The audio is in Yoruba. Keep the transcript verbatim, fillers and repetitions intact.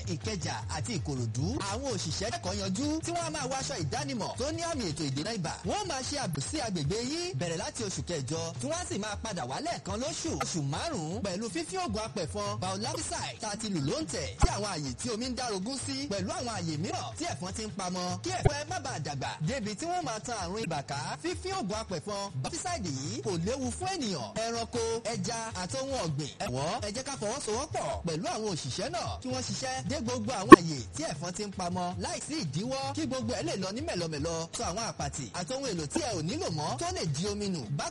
ìkẹjà àti ìkòròdú. àwọn òṣìṣẹ́ kẹ́kọ̀ọ́ yanjú tí wọ́n á máa wáṣọ ìdánimọ̀ tó ní àmì ètò ìdènà ibà. wọ́n máa ṣe àbò sí agbègbè yín bẹ̀rẹ̀ láti oṣù kẹjọ tí wọ́n á sì máa padà wálẹ̀ kan lóṣù. oṣù márùn-ún pẹ̀lú fífi oògùn apẹ̀fọn biolabicide tá a ti lù ló ń tẹ̀ tí àwọn àyè tí omi ń dárogún sí pẹ̀lú àwọn àyè mìíràn tí ẹ̀fọn ti ń pamọ́ kí ẹ̀fọn ẹ má bàa dàgbà débi tí wọ́n máa tan àrùn ibà ká. fífi oògùn apẹ̀fọn biolabicide yìí kò léwu fún ènìyàn, ẹranko, ẹja àti ohun ọ̀gbìn. ẹ̀wọ́ ẹ jẹ́ ká fọwọ́sowọ́pọ̀ pẹ̀lú àwọn òṣìṣẹ́ náà kí wọ́n ṣiṣẹ́ dé gbogbo àwọn àyè tí ẹ̀fọn ti ń pamọ́ láìsí ìdíwọ́ kí gbogbo ẹ̀ lè lọ ní mẹ̀lọmẹ̀lọ. sọ àwọn àpàtì àti ohun èlò tí ẹ ò nílò mọ́ tó lè di omi nù.